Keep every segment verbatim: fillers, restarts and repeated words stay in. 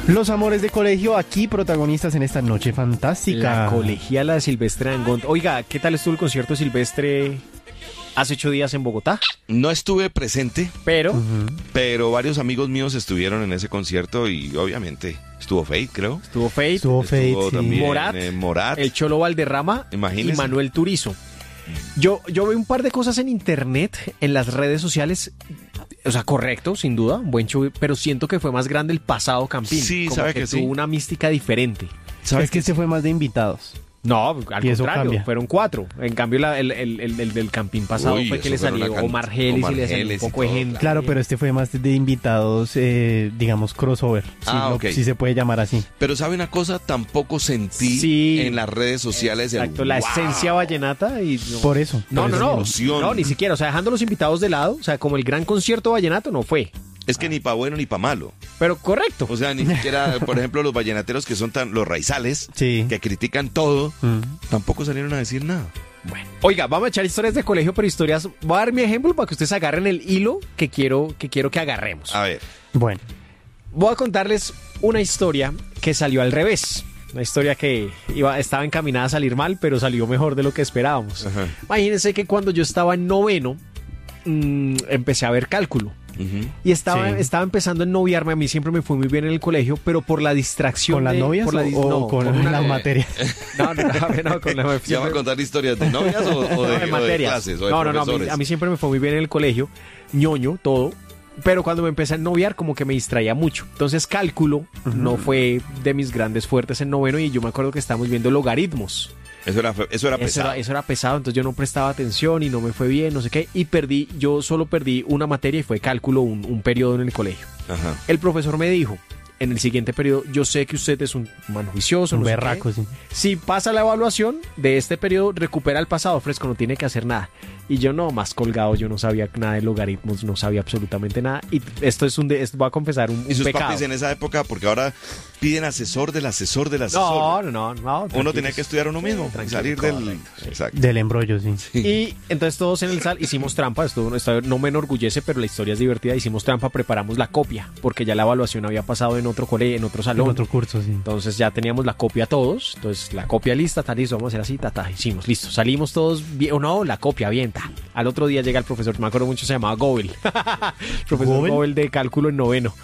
Los amores de colegio aquí protagonistas en esta noche fantástica. La colegiala de Silvestre Dangond. Oiga, ¿qué tal estuvo el concierto de Silvestre hace ocho días en Bogotá? No estuve presente, Pero, Ujú. pero varios amigos míos estuvieron en ese concierto y obviamente estuvo Fate, creo. estuvo Fate, Estuvo Fate, Estuvo sí. también Morat, eh, Morat. el Cholo Valderrama Imagínese. y Manuel Turizo. Yo, yo veo un par de cosas en internet, en las redes sociales. O sea, correcto, sin duda, un buen show, pero siento que fue más grande el pasado Campín. Sí, como sabe que que tuvo sí. una mística diferente. ¿Sabes Es que qué? este fue más de invitados. No, al Y eso contrario, cambia. fueron cuatro. En cambio, la- el, el, el, el del Campín pasado Uy, fue que eso le fueron salió una can- Omar Geles Omar y le salió un Geles y poco de todo, gente. Claro, pero este fue más de invitados, eh, digamos, crossover. Sí, Ah, lo- ok. sí se puede llamar así. Pero ¿sabe una cosa? Tampoco sentí Sí. en las redes sociales el Exacto, la wow. esencia vallenata y... no. Por eso. No, por no, eso. no, emoción. no, ni siquiera, o sea, dejando los invitados de lado, o sea, como el gran concierto vallenato no fue, Es que ni pa' bueno ni pa' malo. pero correcto. O sea, ni siquiera, por ejemplo, los vallenateros que son tan, los raizales, Sí. que critican todo, Mm. tampoco salieron a decir nada. Bueno, oiga, vamos a echar historias de colegio, pero historias, voy a dar mi ejemplo para que ustedes agarren el hilo que quiero que, quiero que agarremos. A ver, Bueno, Voy a contarles una historia que salió al revés. Una historia que iba, estaba encaminada a salir mal, pero salió mejor de lo que esperábamos. Ajá. Imagínense que cuando yo estaba en noveno, mmm, empecé a ver cálculo. ujú. Y estaba, Sí. estaba empezando a noviarme. A mí siempre me fue muy bien en el colegio, pero por la distracción. ¿con las de- novias por la o, dis- o no, con, una- las materias? No, no, no, no, con la ¿Ya va a siempre- contar historias de novias o, o de, no, o de de materias. clases o de no, no, no, a mí, profesores? a mí siempre me fue muy bien en el colegio, ñoño, todo. Pero cuando me empecé a noviar, como que me distraía mucho. Entonces, cálculo no fue de mis grandes fuertes en noveno. Y yo me acuerdo que estábamos viendo logaritmos. Eso era, fe- eso era Eso pesado. era, eso era pesado, entonces yo no prestaba atención y no me fue bien, no sé qué. Y perdí, yo solo perdí una materia y fue cálculo, un, un periodo en el colegio. Ajá. El profesor me dijo, en el siguiente periodo, yo sé que usted es un man juicioso, Un no sé berraco, qué. sí. Si pasa la evaluación de este periodo, recupera el pasado fresco, no tiene que hacer nada. Y yo no, más colgado, yo no sabía nada de logaritmos, no sabía absolutamente nada. Y esto es un, de, esto voy a confesar, un, Y un sus pecado. papis en esa época, porque ahora piden asesor del asesor del No, asesor. no, no, no. Uno tranquilos. tenía que estudiar uno mismo, Tranquilo, salir del... correcto, sí. Exacto. Del embrollo, sí. Y entonces todos en el sal hicimos trampa, esto, esto no me enorgullece, pero la historia es divertida, hicimos trampa, preparamos la copia, porque ya la evaluación había pasado en otro colegio, en otro En salón. otro curso, sí. Entonces ya teníamos la copia todos, entonces la copia lista, tal, listo, vamos a hacer así, ta, ta, hicimos, listo, salimos todos, bien, o no, la copia, bien, ta. Al otro día llega el profesor, me acuerdo mucho, se llamaba Gobel, profesor ¿Gobel? Gobel de cálculo en noveno.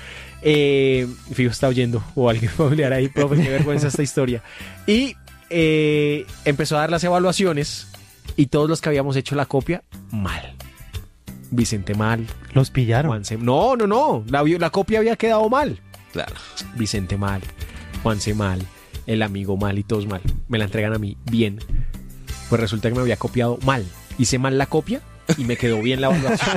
Eh, Fijo está oyendo, o alguien familiar ahí, profe, qué vergüenza esta historia. Y eh, empezó a dar las evaluaciones y todos los que habíamos hecho la copia, mal. Vicente mal, Los pillaron. Juanse, no, no, no, la, la copia había quedado mal. Claro. Vicente mal, Juanse mal, el amigo mal y todos mal. Me la entregan a mí bien. Pues resulta que me había copiado mal. Hice mal la copia y me quedó bien la evaluación.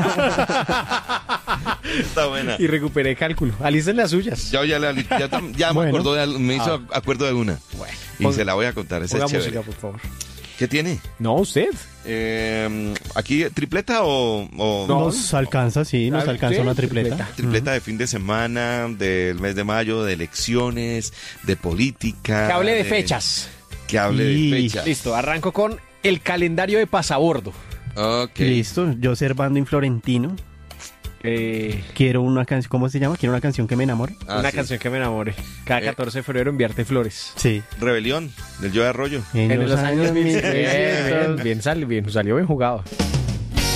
Está buena. Y recuperé cálculo. Alicen las suyas. Ya, ya, le- ya, tam- ya Bueno. me, acordó de, al- me hizo Ah. acuerdo de una. Bueno, Y pon- se la voy a contar, esa ponga es chévere. música, por favor. ¿Qué tiene? No, usted. Eh, ¿Aquí tripleta o, o No. Nos alcanza, sí, nos Ah, alcanza sí, una tripleta. tripleta. tripleta de fin de semana, del mes de mayo, de elecciones, de política? Que hable de fechas. Que hable Y- de fechas. Listo, arranco con el calendario de pasabordo. Ok. Listo, yo Servando y Florentino. Eh, Quiero una canción, ¿cómo se llama? Quiero una canción que me enamore. Ah, una sí. canción que me enamore. Cada Eh. catorce de febrero enviarte flores. Sí. Rebelión, del Yo de Arroyo. En, En los, los años años mil mil bien, bien, bien, sal- bien, salió bien jugado.